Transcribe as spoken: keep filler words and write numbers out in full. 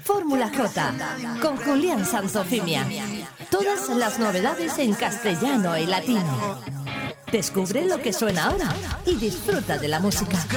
Fórmula J, con Julián Sanzofimia. Todas las novedades en castellano y latino. Descubre lo que suena ahora y disfruta de la música.